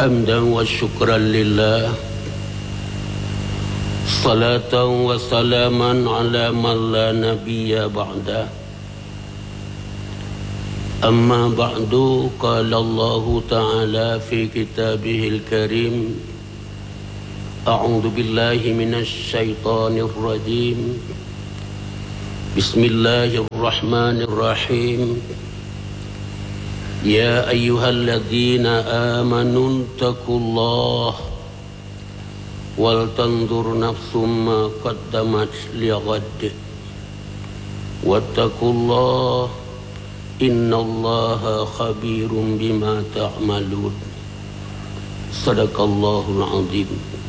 حمدا وشكرا لله صلاة وسلاما على من لا نبي بعده أما بعد قال الله تعالى في كتابه الكريم أعوذ بالله من الشيطان الرجيم بسم الله الرحمن الرحيم يا أيها الذين آمنوا اتقوا الله ولتنظر نفس ما قدمت لغد واتقوا الله إن الله خبير بما تعملون صدق الله العظيم.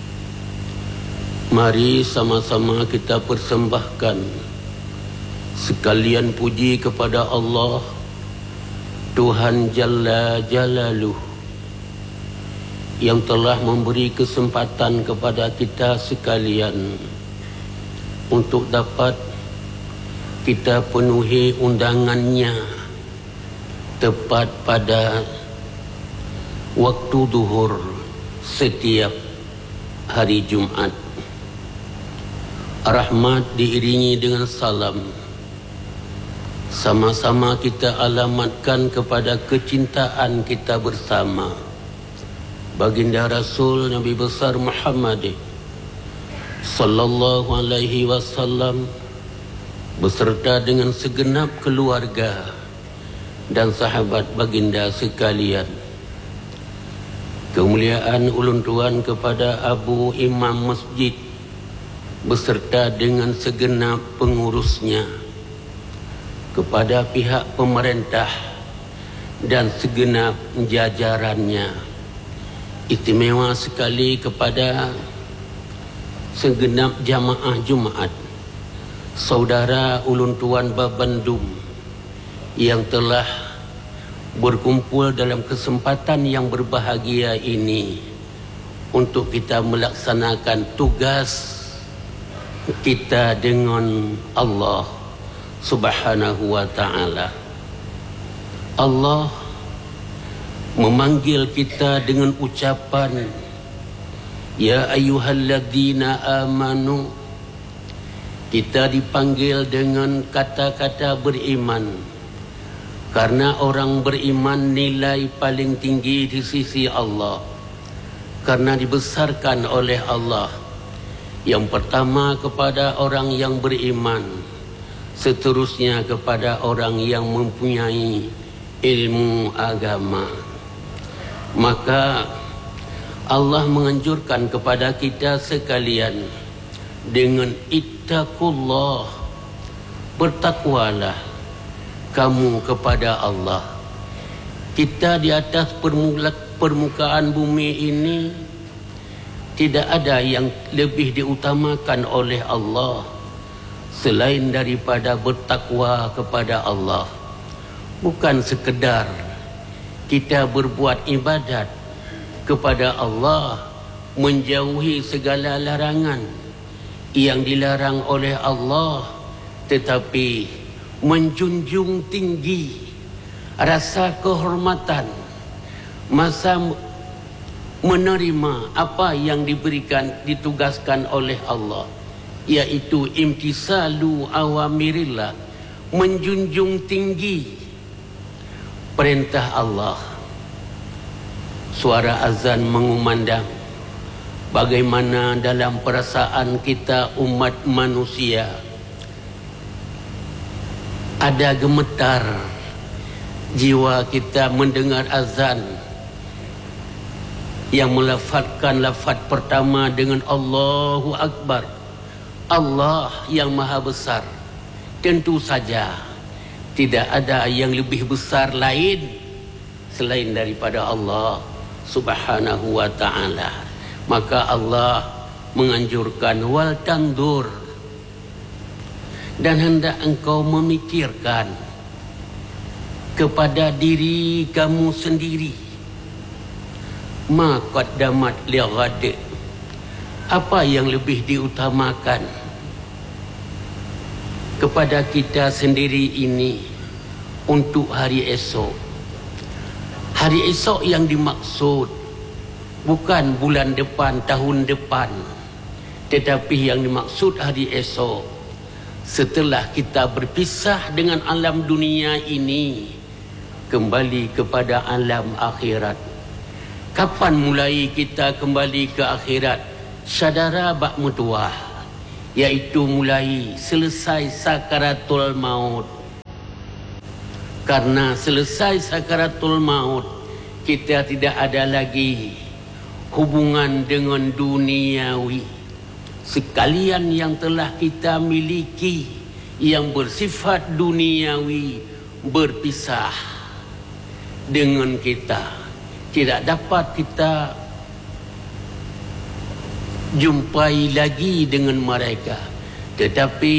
Mari sama-sama kita persembahkan sekalian puji kepada Allah Tuhan Jalla Jalaluh yang telah memberi kesempatan kepada kita sekalian untuk dapat kita penuhi undangannya tepat pada waktu duhur setiap hari Jumat. Rahmat diiringi dengan salam sama-sama kita alamatkan kepada kecintaan kita bersama baginda Rasul Nabi besar Muhammad sallallahu alaihi wasallam beserta dengan segenap keluarga dan sahabat baginda sekalian. Kemuliaan ulun tuan kepada Abu Imam Masjid beserta dengan segenap pengurusnya, kepada pihak pemerintah dan segenap jajarannya, istimewa sekali kepada segenap jamaah Jumaat, saudara ulun tuan Babandum yang telah berkumpul dalam kesempatan yang berbahagia ini untuk kita melaksanakan tugas kita dengan Allah Subhanahu wa ta'ala. Allah memanggil kita dengan ucapan ya ayyuhalladzina amanu. Kita dipanggil dengan kata-kata beriman karena orang beriman nilai paling tinggi di sisi Allah karena dibesarkan oleh Allah. Yang pertama kepada orang yang beriman, seterusnya kepada orang yang mempunyai ilmu agama. Maka Allah menganjurkan kepada kita sekalian dengan ittaqullah, bertakwalah kamu kepada Allah. Kita di atas permukaan bumi ini tidak ada yang lebih diutamakan oleh Allah selain daripada bertakwa kepada Allah. Bukan sekedar kita berbuat ibadat kepada Allah, menjauhi segala larangan yang dilarang oleh Allah, tetapi menjunjung tinggi rasa kehormatan masa menerima apa yang ditugaskan oleh Allah, yaitu imtisalu awamirillah, menjunjung tinggi perintah Allah. Suara azan mengumandang. Bagaimana dalam perasaan kita umat manusia ada gemetar jiwa kita mendengar azan yang melafazkan lafaz pertama dengan Allahu Akbar, Allah yang maha besar. Tentu saja tidak ada yang lebih besar lain selain daripada Allah Subhanahu wa ta'ala. Maka Allah menganjurkan wal tandur, dan hendak engkau memikirkan kepada diri kamu sendiri. Ma qaddamat lighad, apa yang lebih diutamakan kepada kita sendiri ini untuk hari esok. Hari esok yang dimaksud bukan bulan depan, tahun depan, tetapi yang dimaksud hari esok. Setelah kita berpisah dengan alam dunia ini, kembali kepada alam akhirat. Kapan mulai kita kembali ke akhirat? Syadara bak mutuah, iaitu mulai selesai sakaratul maut. Karena selesai sakaratul maut, kita tidak ada lagi hubungan dengan duniawi. Sekalian yang telah kita miliki yang bersifat duniawi berpisah dengan kita. Tidak dapat kita jumpai lagi dengan mereka. Tetapi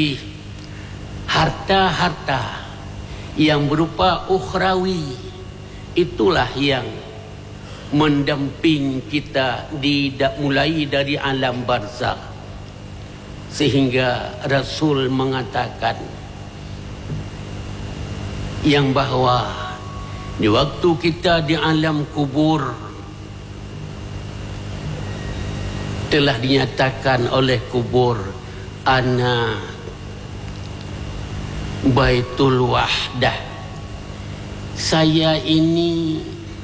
harta-harta yang berupa ukhrawi, itulah yang mendamping kita mulai dari alam barzakh. Sehingga Rasul mengatakan yang bahawa di waktu kita di alam kubur telah dinyatakan oleh kubur, ana baitul wahdah, saya ini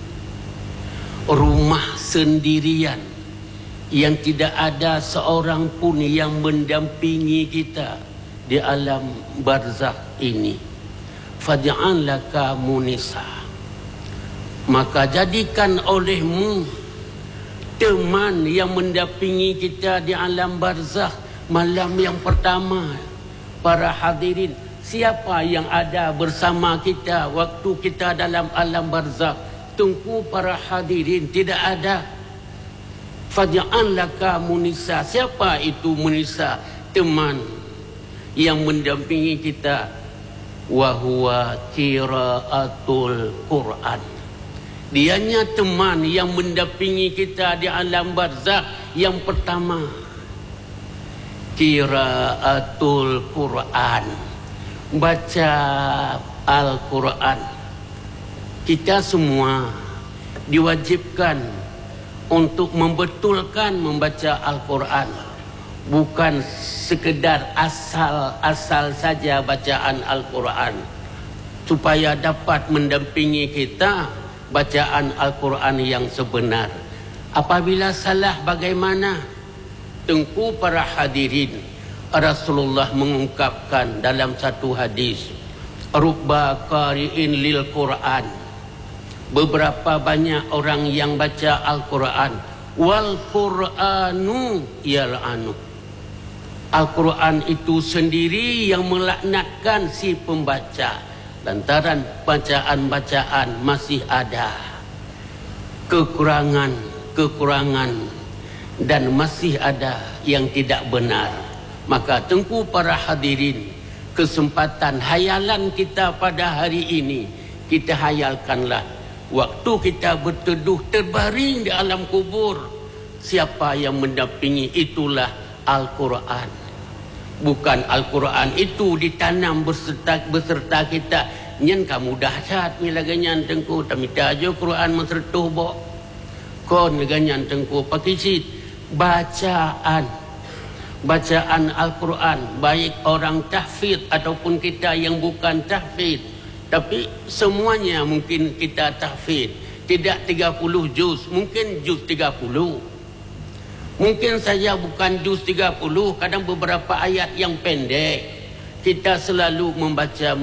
rumah sendirian yang tidak ada seorang pun yang mendampingi kita di alam barzakh ini. Faj'al laka munisa, maka jadikan olehmu teman yang mendampingi kita di alam barzakh malam yang pertama. Para hadirin, siapa yang ada bersama kita waktu kita dalam alam barzakh? Tunggu para hadirin, tidak ada. Faj'al laka munisa, siapa itu munisa? Teman yang mendampingi kita. Wa huwa qiraatul Quran, dianya teman yang mendampingi kita di alam barzakh yang pertama. Qiraatul Quran, baca Al-Quran. Kita semua diwajibkan untuk membetulkan membaca Al-Quran, bukan sekedar asal-asal saja bacaan Al-Quran, supaya dapat mendampingi kita bacaan Al-Quran yang sebenar. Apabila salah bagaimana? Tengku para hadirin, Rasulullah mengungkapkan dalam satu hadis, rubba qari'in lil Quran, beberapa banyak orang yang baca Al-Quran, wal Quranu yal'anu, Al-Quran itu sendiri yang melaknatkan si pembaca, lantaran bacaan-bacaan masih ada kekurangan dan masih ada yang tidak benar. Maka tengku para hadirin, kesempatan hayalan kita pada hari ini, kita hayalkanlah waktu kita berteduh terbaring di alam kubur, siapa yang mendampingi? Itulah Al-Quran. Bukan Al-Quran itu ditanam beserta kita. Nyan kamu dahsyat ni laganyan tengku, tamita aja Quran mensertuh bo. Kon laganyan tengku pakisit bacaan Al-Quran, baik orang tahfidz ataupun kita yang bukan tahfidz. Tapi semuanya mungkin kita tahfidz. Tidak 30 juz, mungkin juz 30. Mungkin saja bukan juz 30, kadang beberapa ayat yang pendek. Kita selalu membaca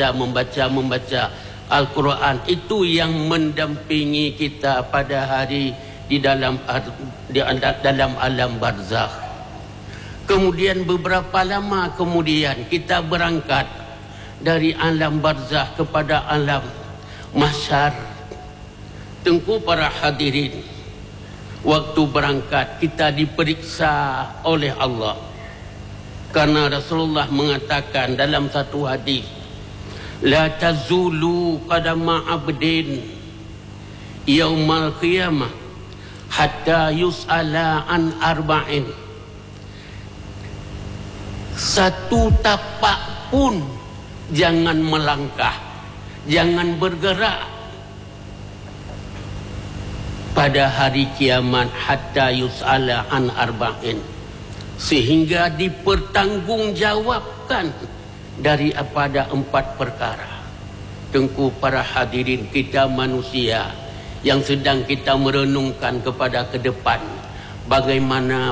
Al-Quran. Itu yang mendampingi kita pada hari di dalam alam barzakh. Kemudian beberapa lama kemudian kita berangkat dari alam barzakh kepada alam mahsyar. Tengku para hadirin, waktu berangkat kita diperiksa oleh Allah. Karena Rasulullah mengatakan dalam satu hadis, la tazulu qadama abdin yaumal qiyamah hatta yus'ala an arba'in. Satu tapak pun jangan melangkah, jangan bergerak pada hari kiamat hatta yus'ala an arba'in, sehingga dipertanggungjawabkan daripada 4 perkara. Tengku para hadirin, kita manusia yang sedang kita merenungkan kepada ke depan, bagaimana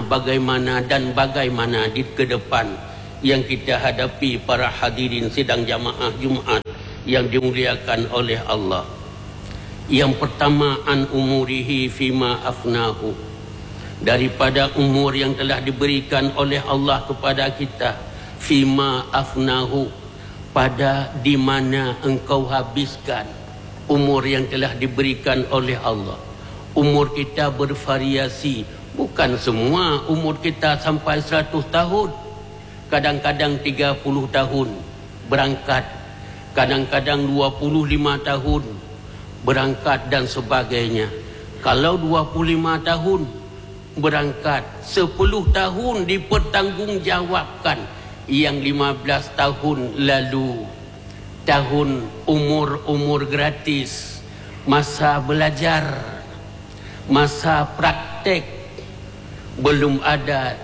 di ke depan yang kita hadapi para hadirin sidang jamaah Jumaat yang dimuliakan oleh Allah. Yang pertama, an umurihi fima afnahu, daripada umur yang telah diberikan oleh Allah kepada kita, fima afnahu, pada di mana engkau habiskan umur yang telah diberikan oleh Allah. Umur kita bervariasi, bukan semua umur kita sampai 100 tahun. Kadang-kadang 30 tahun berangkat, kadang-kadang 25 tahun berangkat dan sebagainya. Kalau 25 tahun berangkat, 10 tahun dipertanggungjawabkan. Yang 15 tahun lalu, tahun umur gratis, masa belajar, masa praktek, belum ada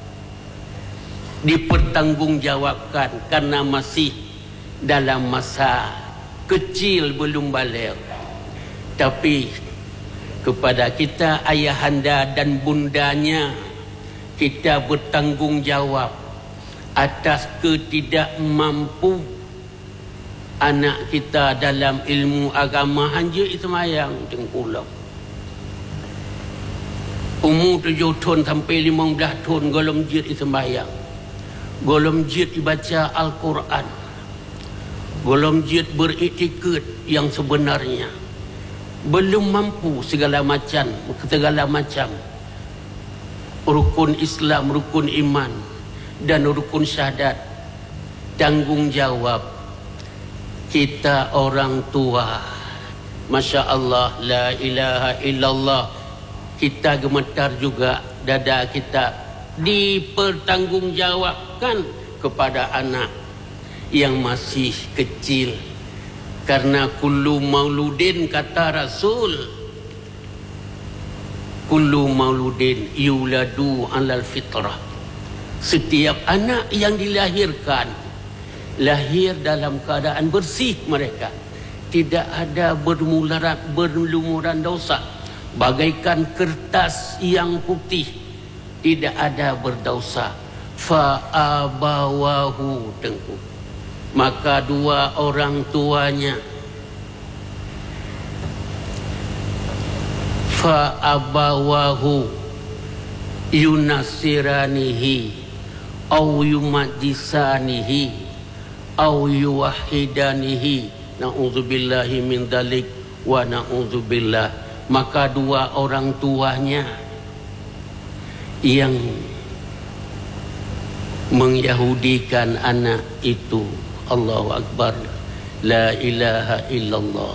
dipertanggungjawabkan karena masih dalam masa kecil, belum balik. Tapi kepada kita, ayahanda dan bundanya, kita bertanggungjawab atas ketidakmampu anak kita dalam ilmu agama. Hanja semayang tengkulau umur 7 tahun sampai 15 tahun, golong jid semayang, golong jid baca Al-Quran, golong jid beriktikad yang sebenarnya, belum mampu segala macam rukun Islam, rukun iman dan rukun syahadat. Tanggungjawab kita orang tua, Masya Allah, la ilaha illallah, kita gemetar juga dada kita, dipertanggungjawabkan kepada anak yang masih kecil. Karena kullu mauludin, kata Rasul, kullu mauludin yuladu alal fitrah, setiap anak yang dilahirkan lahir dalam keadaan bersih mereka, tidak ada berlumuran dosa, bagaikan kertas yang putih, tidak ada berdosa. Fa abawahu, tengku, maka dua orang tuanya, fa abawahu yunasiranihi au yumajisanihi au yuwahidanihi, na'udzubillahi min dalik wa na'udzubillah. Maka dua orang tuanya yang mengyahudikan anak itu, Allahu Akbar, la ilaha illallah,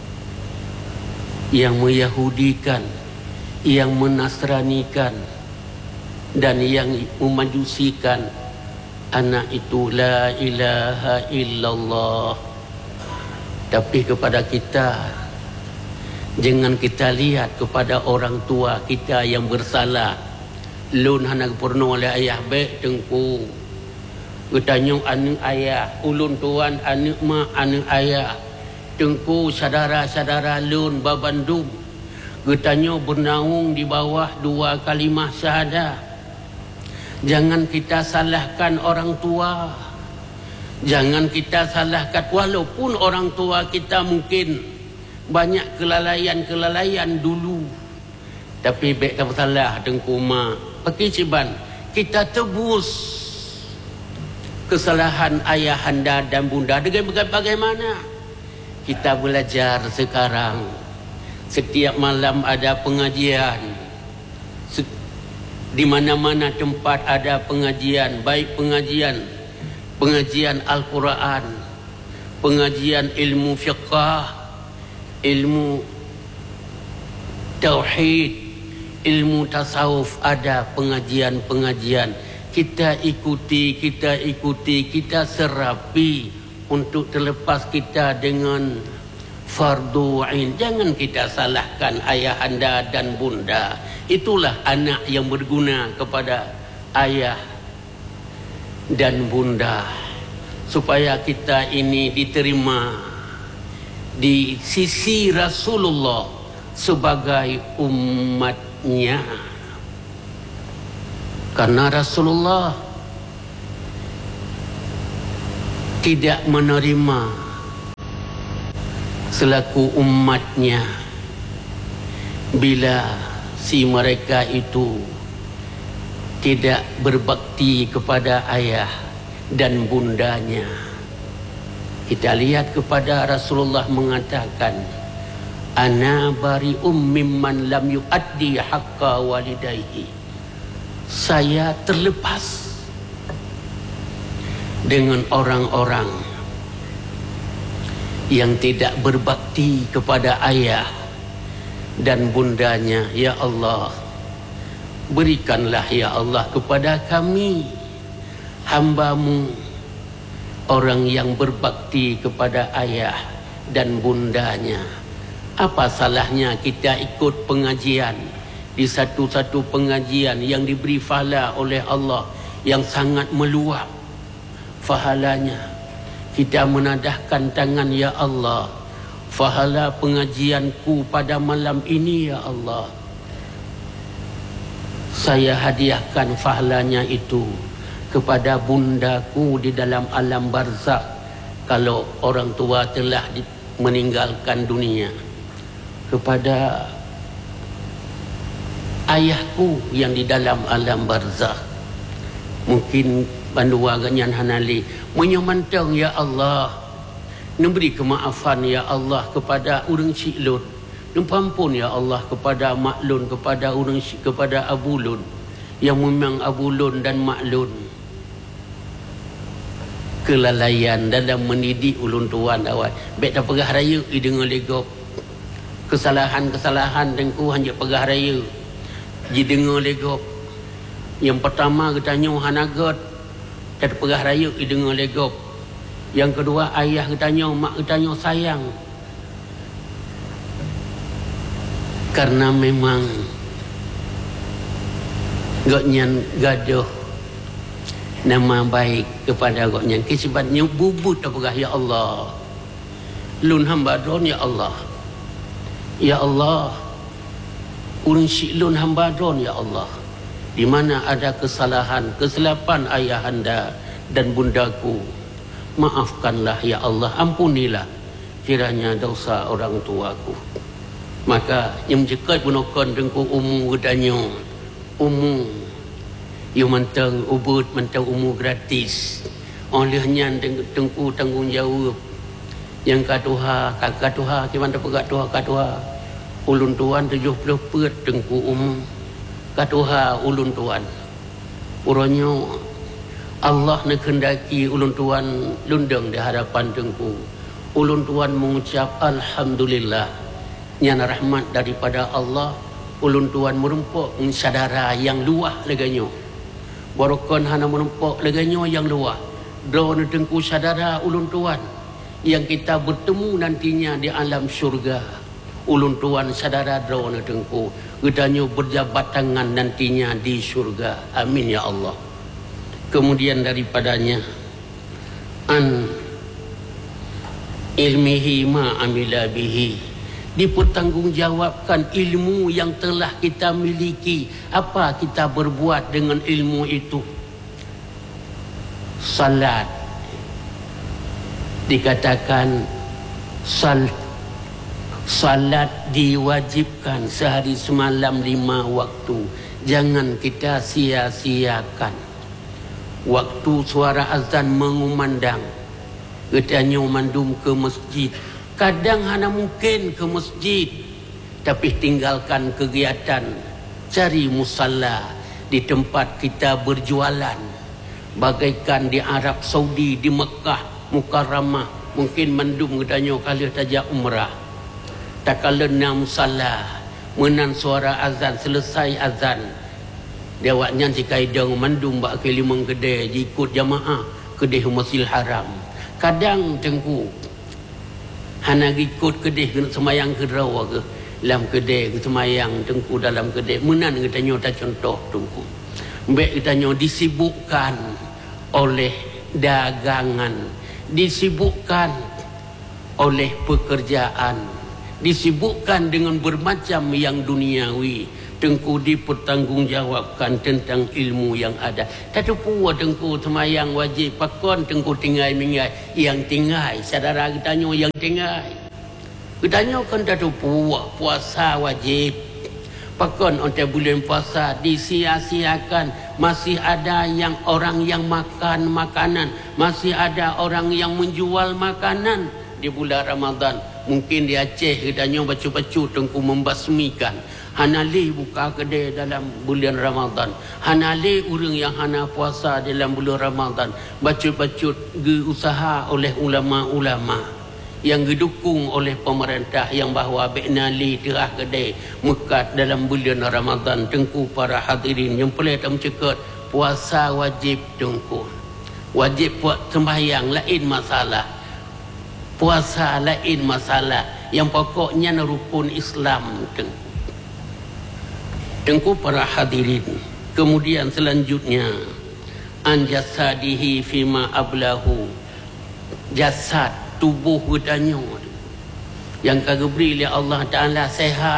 yang menyahudikan, yang menasranikan, dan yang memajusikan anak itu, la ilaha illallah. Tapi kepada kita, jangan kita lihat kepada orang tua kita yang bersalah. Lun hanak purno oleh ayah baik tengku, ketanyong anak ayah, ulun tuan anak mak anak ayah, tengku saudara-saudara lun babandum, ketanyong bernaung di bawah 2 kalimah syahadah. Jangan kita salahkan orang tua, jangan kita salahkan, walaupun orang tua kita mungkin banyak kelalaian dulu, tapi baik tak salah tengku mak, pakai ciban kita tebus kesalahan ayah anda dan bunda. Dengan bagaimana kita belajar sekarang, setiap malam ada pengajian, di mana-mana tempat ada pengajian, baik pengajian Al-Quran, pengajian ilmu fiqh, ilmu tauhid, ilmu tasawuf, ada pengajian-pengajian. Kita ikuti, kita serapi untuk terlepas kita dengan fardu ain. Jangan kita salahkan ayah anda dan bunda. Itulah anak yang berguna kepada ayah dan bunda, supaya kita ini diterima di sisi Rasulullah sebagai umatnya. Karena Rasulullah tidak menerima selaku umatnya bila si mereka itu tidak berbakti kepada ayah dan bundanya. Kita lihat kepada Rasulullah mengatakan, ana bari'um mimman lam yuaddi haqqa walidayhi. Saya terlepas dengan orang-orang yang tidak berbakti kepada ayah dan bundanya. Ya Allah, berikanlah ya Allah kepada kami hamba-Mu orang yang berbakti kepada ayah dan bundanya. Apa salahnya kita ikut pengajian di satu-satu pengajian yang diberi pahala oleh Allah yang sangat meluap pahalanya. Kita menadahkan tangan, ya Allah, pahala pengajianku pada malam ini ya Allah, saya hadiahkan pahalanya itu kepada bundaku di dalam alam barzakh kalau orang tua telah meninggalkan dunia, kepada ayahku yang di dalam alam barzakh. Mungkin bandua ganyan hanali menyamantang, ya Allah, memberi kemaafan ya Allah kepada orang Cik Lun, pampun ya Allah kepada Mak Lun, kepada orang kepada Abu Lun, yang memang Abu Lun dan Mak Lun kelalaian dalam mendidik ulun tuan awal. Baik dah pegah raya i dengar legop kesalahan-kesalahan dengku hanya pegah raya ji dengar legop. Yang pertama katanya hanagat kat pegah raya i dengar legop. Yang kedua ayah katanya, mak katanya sayang. Karena memang goknyan gaduh nama baik kepada goknyan, kisbatnya bubut apakah ya Allah. Lun hamba don ya Allah, ya Allah, unsi lun hamba don ya Allah, di mana ada kesalahan kesilapan ayahanda dan bundaku, maafkanlah ya Allah, ampunilah kiranya dosa orang tuaku. Maka yang jekat punokon dengku umu gedanyo, umu yang mentang ubud mentang umu gratis. Olehnya dengku tanggung jawab yang katuha kakak tuha gimana pegak tuha katuha ulun tuan 70 pet dengku umu katuha ulun tuan. Uronyo Allah nak kendaki ulun tuan lundang di hadapan dengku. Ulun tuan mengucap alhamdulillah, nyana rahmat daripada Allah. Ulun tuan merempok sadara yang luah leganyo, borokon hana merempok leganyo yang luah. Drone dengku sadara ulun tuan yang kita bertemu nantinya di alam syurga. Ulun tuan sadara drone dengku gedanyo berjabat tangan nantinya di syurga. Amin ya Allah. Kemudian daripadanya an ilmihi ma amila bihi, dipertanggungjawabkan ilmu yang telah kita miliki, apa kita berbuat dengan ilmu itu. Salat dikatakan salat diwajibkan sehari semalam 5 waktu. Jangan kita sia-siakan. Waktu suara azan mengumandang, katanya mandum ke masjid. Kadang hana mungkin ke masjid, tapi tinggalkan kegiatan, cari musalla di tempat kita berjualan. Bagaikan di Arab Saudi, di Mekah Mukarramah, mungkin mandum katanya kali tajak umrah. Tak kala musalla, menan suara azan, selesai azan, dia waknya jika idang mandum bak ke limang kedai ikut jamaah kedai Masjidil Haram. Kadang tengku hana ikut kedih kena semayang ke rawa ke dalam kedai ke semayang tengku dalam kedai menan kita nyota contoh tengku mbek kita nyota disibukkan oleh dagangan, disibukkan oleh pekerjaan, disibukkan dengan bermacam yang duniawi, tengku dipertanggungjawabkan tentang ilmu yang ada. Tak puas tengku semayang wajib pakon tengku tinggal mingai yang tinggal saudara kita nyo yang tinggal. Kita nyo kan tak puas puasa wajib. Pakon untuk bulan puasa disia-siakan, masih ada yang orang yang makan makanan, masih ada orang yang menjual makanan di bulan Ramadan. Mungkin di Aceh kita nyo bacu-bacu tengku membasmikan. Hanali buka kedai dalam bulan Ramadan. Hanali orang yang hana puasa dalam bulan Ramadan. Bacu-bacu diusaha oleh ulama-ulama yang didukung oleh pemerintah yang bahawa beknali terah kedai mekat dalam bulan Ramadan. Tengku para hadirin yang pelai tak mencekut puasa wajib tengku. Wajib buat sembahyang lain masalah. Puasa lain masalah. Yang pokoknya rukun Islam tengku. Tengku para hadirin. Kemudian selanjutnya an jasadihi fima ablahu. Jasad tubuh kita yang kagak beri oleh Allah Ta'ala sehat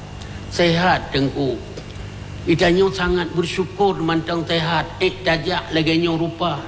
tengku. Kita sangat bersyukur mantang sehat tajak lagi rupa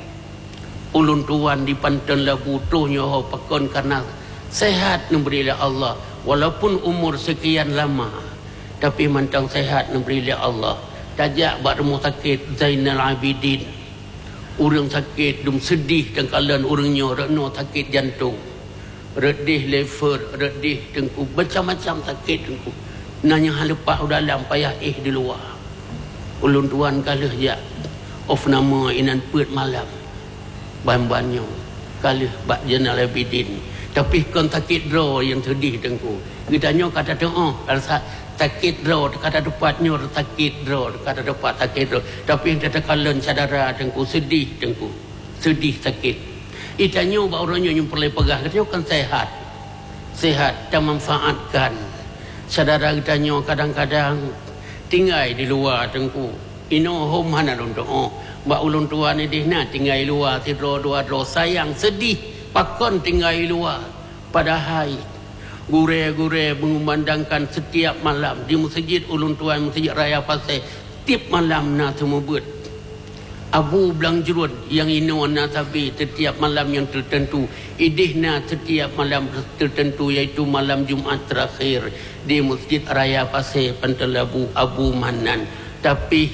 ulun tuan di Pantan Labu tu nyoho pakon karena sehat memberi oleh Allah walaupun umur sekian lama tapi mantang sehat memberi oleh Allah. Tajak buat rumah sakit Zainal Abidin, orang sakit dum sedih dan kalian orangnya reno sakit jantung, redih liver, redih tengku, macam-macam sakit tengku. Nanya hal lepas dalam payah di luar. Ulun tuan kalah je of nama inan put malam. Ban-bannya kalah bak Zainal Abidin. Tapi kan sakit draw yang sedih tengku. Kita nyo kata tengok sakit draw kata dapatnya sakit draw kata dapat sakit draw tapi yang kata kalian saudara tengku sedih tengku sedih sakit itanya orangnya yang perlu pegah katanya kan sehat dan manfaatkan saudara kitanya kadang-kadang tinggal di luar tengku ino home mana untuk mbak ulun tua ni dia nak tinggal di luar tidur dua sayang sedih pakon tinggal di luar padahal gure-gure mengumandangkan setiap malam di masjid ulun tuan masjid raya Pasir tiap malam na semua buat Abu Belang Jerun yang ino na tabi setiap malam yang tertentu idih na setiap malam tertentu iaitu malam Jumaat terakhir di masjid raya Pasir Pantan Labu Abu Manan tapi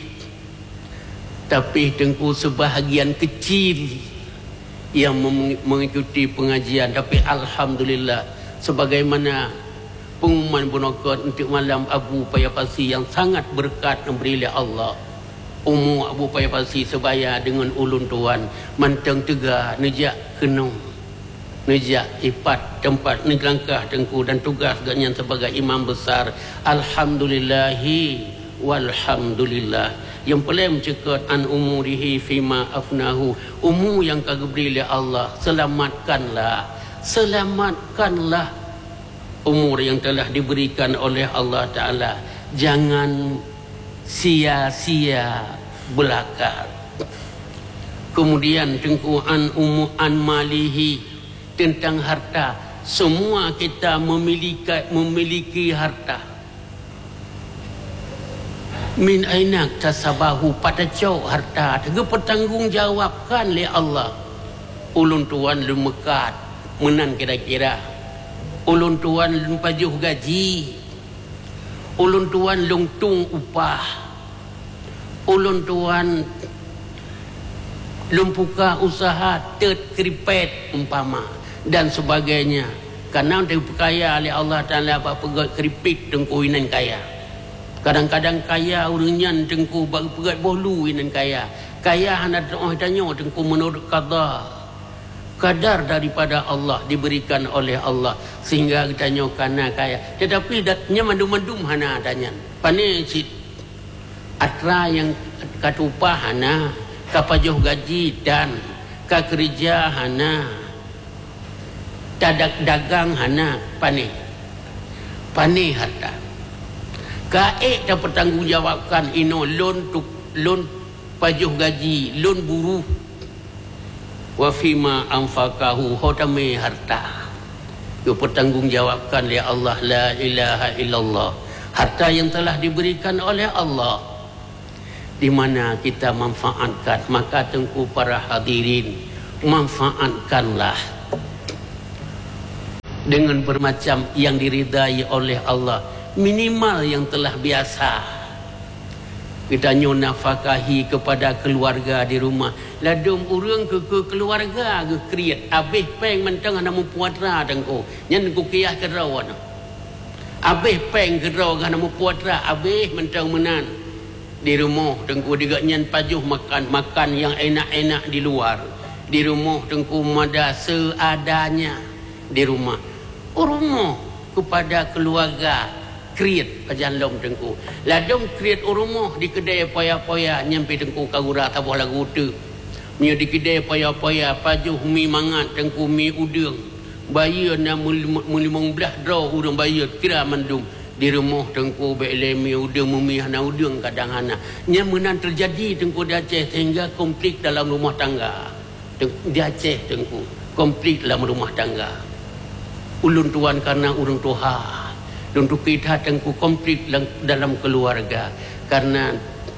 tengku sebahagian kecil yang mengikuti pengajian tapi alhamdulillah sebagaimana pengumuman bunokot untuk malam Abu Payapasi yang sangat berkat memberi oleh Allah. Abu Payapasi sebaya dengan ulun tuan mantang tegak nejak kenung nejak ipat tempat nelangkah tengku dan tugas ganya sebagai imam besar. Alhamdulillahi walhamdulillah. Yang paling mencekut an umurihi fima afnahu, umur yang kagak beri oleh Allah, selamatkanlah umur yang telah diberikan oleh Allah Ta'ala. Jangan sia-sia belaka. Kemudian tengku an malihi, tentang harta. Semua kita memiliki harta. Min ainak tasabahu, pada jauh harta juga pertanggungjawabkan oleh Allah. Ulun tuan lumekat menan kira-kira ulun tuan pajuh gaji, ulun tuan lungtung upah, ulun tuan lumpuka usaha terkripet umpama dan sebagainya. Karena dipekaya oleh Allah Ta'ala apa keripik tengku inan kaya. Kadang-kadang kaya orangnya tengku pegat bolu inan kaya. Kaya hanya tanya tengku menurut kadar daripada Allah diberikan oleh Allah sehingga tanya kana kaya. Tetapi datnya mandum-mandum hana tanya. Pane cit atra yang katupah hana, kapajuh gaji dan ka kerja hana. dagang hana panih harta kaek dah bertanggungjawabkan ino loan pajuh gaji loan buruh wa fima anfaqahu hodame harta itu bertanggungjawabkan oleh Allah la ilaha illallah harta yang telah diberikan oleh Allah di mana kita manfaatkan maka tengku para hadirin manfaatkanlah dengan bermacam yang diridai oleh Allah minimal yang telah biasa kita nafkahi kepada keluarga di rumah ladum urang ke keluarga ke kriat habis peng mentang ana mu puatra tengku nyen ku kiah ke rawan habis peng ke rawan ana mu puatra habis mentang menan di rumah tengku juga nyen pajuh makan yang enak-enak di luar di rumah tengku mada seadanya di rumah kepada keluarga kreat pajalom tengku ladom kreat rumah di kedai poya-poya nyampe tengku kagura tabuh lagu tu nya di kedai poya-poya pajuh mi mangat tengku mi udang bayar na 15 draw urang bayar kira mandum di rumah tengku bele mi udang mumi hana udang kadang hana nya menan terjadi tengku di Aceh sehingga konflik dalam rumah tangga di Aceh tengku konflik dalam rumah tangga ulun tuan karena urang tuha untuk kita tengku konflik dalam keluarga karena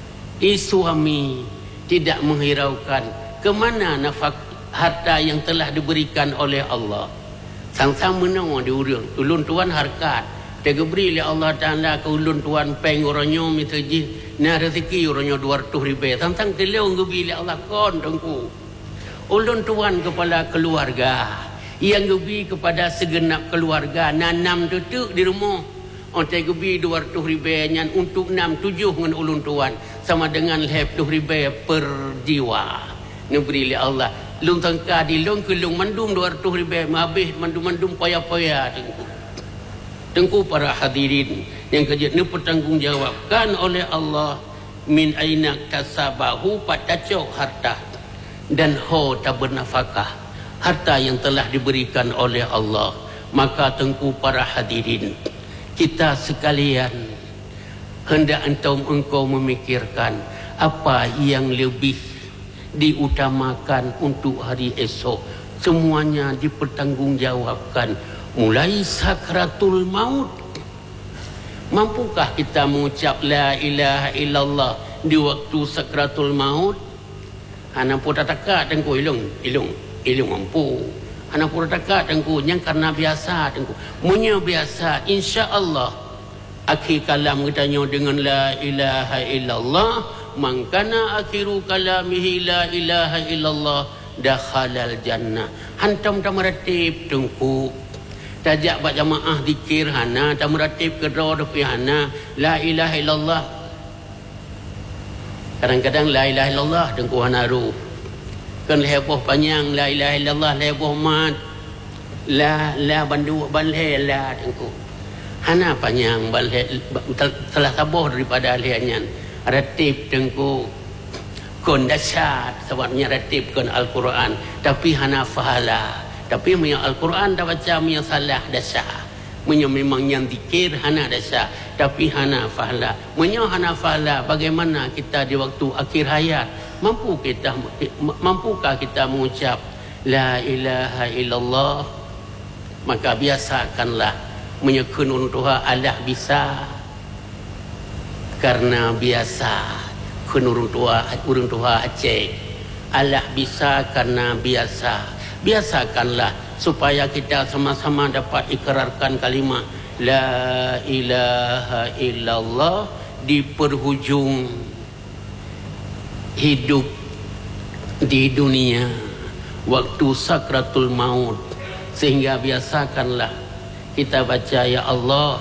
suami tidak menghiraukan kemana nafkah harta yang telah diberikan oleh Allah sang-sang menang di ulun tuan harkat diberi oleh Allah Ta'ala ke ulun tuan peng oronyo mitaji na rezeki oronyo 200,000 sang-sang keleo ngebi oleh Allah kon tengku ulun tuan kepala keluarga yang gebi kepada segenap keluarga nanam tutuk di rumah ontai gebi 200,000 nyan untuk 6-7 dengan ulun tuan sama dengan 10,000 per jiwa neberi oleh Allah lung tangka di lung kelung mandum 200,000 habis mandum poya-poya tengku para hadirin yang kerja ni bertanggungjawabkan oleh Allah min aina kasabahu patacok harta dan ho tak bernafkah harta yang telah diberikan oleh Allah maka tengku para hadirin kita sekalian hendak engkau memikirkan apa yang lebih diutamakan untuk hari esok semuanya dipertanggungjawabkan mulai sakratul maut mampukah kita mengucap la ilaha illallah di waktu sakratul maut ana pun tak tengku ilung mampu anak pura takat tengku yang karena biasa tengku munya biasa insya-Allah akhir kalam kita nyo dengan la ilaha illallah mangkana akhiru kalamihi la ilaha illallah dakhalal jannah hantam tamaratib tengku tajak bak jamaah zikir hana tamaratib kedro depi hana la ilaha illallah kadang-kadang la ilaha illallah tengku hana ru kan leboh panjang la ilaha illallah leboh mat la bandu balhe la tengku hana panjang balhe telah taboh daripada ahliannya ratib tengku kon dasyat sebabnya ratib kon Al-Quran tapi hana fahala tapi punya Al-Quran dah baca punya salah dasyat punya memang yang zikir hana dasyat tapi hana fahala punya hana fahala bagaimana kita di waktu akhir hayat mampukah kita mengucap la ilaha illallah maka biasakanlah menyekun untuk Allah bisa karena biasa kunurung tua Aceh Allah bisa karena biasakanlah supaya kita sama-sama dapat ikrarkan kalimat la ilaha illallah di perhujung hidup di dunia waktu sakratul maut sehingga biasakanlah kita baca ya Allah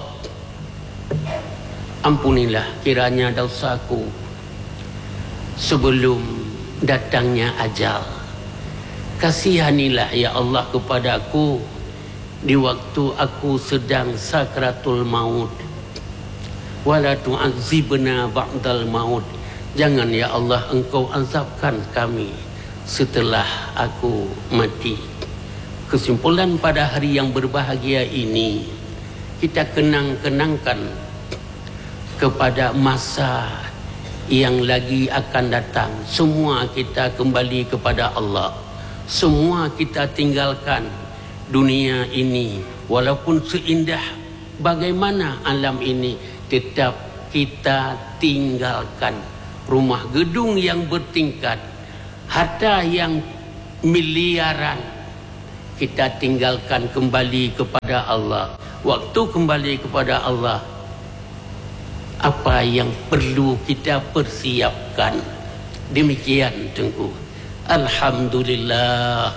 ampunilah kiranya dosaku sebelum datangnya ajal kasihanilah ya Allah kepadaku di waktu aku sedang sakratul maut wala tu'adzibna ba'dal maut jangan ya Allah engkau azabkan kami setelah aku mati Kesimpulan pada hari yang berbahagia ini, kita kenang-kenangkan kepada masa yang lagi akan datang. Semua kita kembali kepada Allah. Semua kita tinggalkan dunia ini. Walaupun seindah bagaimana alam ini, tetap kita tinggalkan rumah gedung yang bertingkat, harta yang miliaran. Kita tinggalkan, kembali kepada Allah. Waktu kembali kepada Allah, apa yang perlu kita persiapkan? Demikian Tengku. Alhamdulillah.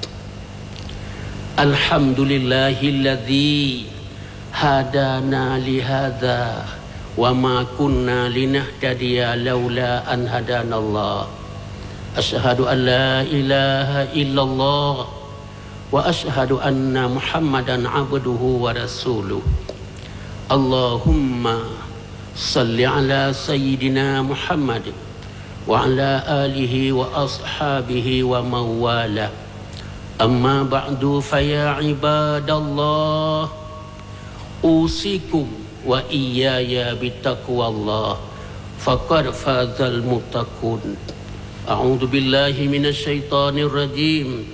Alhamdulillahilladzi hadana lihadza wa ma kunna linahtadiya laula an hadanallah. Asyhadu an la ilaha illallah wa ashhadu anna Muhammadan abduhu wa rasuluh. Allahumma salli ala sayyidina Muhammad wa ala alihi wa ashabihi wa mawala. Amma ba'du fa ya ibadallah, usikum wa iyaya bitaqwallah, faqad fazal muttaqun. A'udzu billahi minasy syaithanir rajim.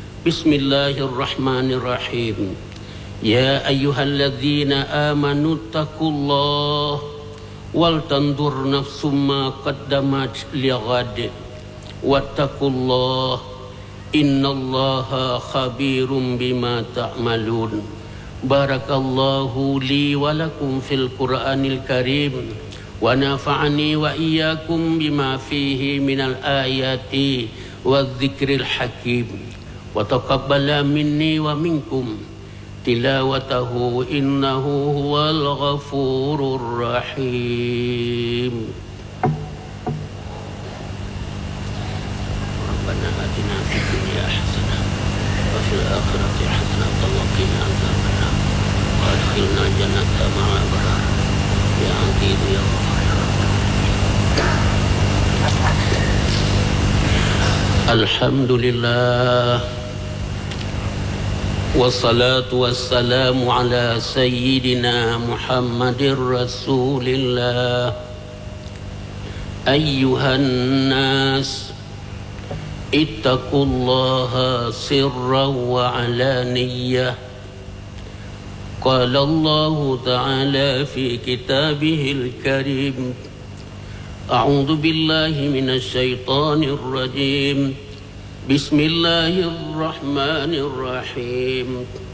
Bismillahirrahmanirrahim. Ya ayyuhalladzina amanu taqullaha wal tanzur nafsum ma qaddamat lighad wattaqullaha innallaha khabirum bima ta'malun. Barakallahu li wa lakum fil Qur'anil Karim wa nafa'ani wa iyyakum bima fihi minal ayati wadh-dhikril hakim. Wa taqabbala minni wa minkum tilawatahu innahu huwal ghafurur rahim. Rabbana atina fid dunya hasanah wa fil akhirati hasanah wa qina adzabannar wa adkhilna jannata ma'a abrar ya aziz ya ghafur. Alhamdulillah. Wassalatu wassalamu ala sayyidina Muhammadir Rasulillah. Ayyuhan nas, ittaqullaha sirran wa alaniyah. Qala Allah ta'ala fi kitabihil karim. A'udzu billahi minasy syaithanir rajim. Bismillahirrahmanirrahim.